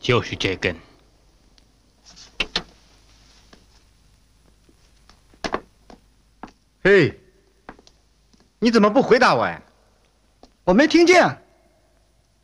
就是这根。 嘿，你怎么不回答我呀？ 我没听见。